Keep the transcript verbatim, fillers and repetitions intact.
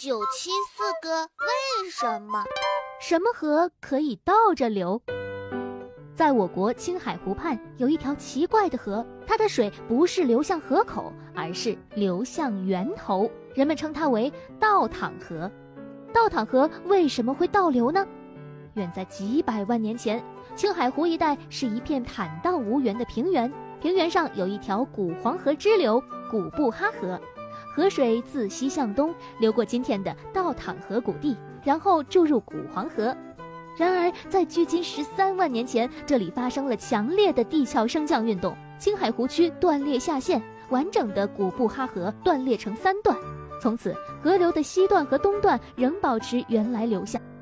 九七四个为什么？ 什么河可以倒着流？在我国青海湖畔有一条奇怪的河，它的水不是流向河口，而是流向源头，人们称它为倒淌河。倒淌河为什么会倒流呢？远在几百万年前，青海湖一带是一片坦荡无源的平原，平原上有一条古黄河支流古布哈河，河水自西向东流过今天的倒淌河谷地，然后注入古黄河。然而在距今十三万年前，这里发生了强烈的地壳升降运动，青海湖区断裂下陷，完整的古布哈河断裂成三段，从此河流的西段和东段仍保持原来流向。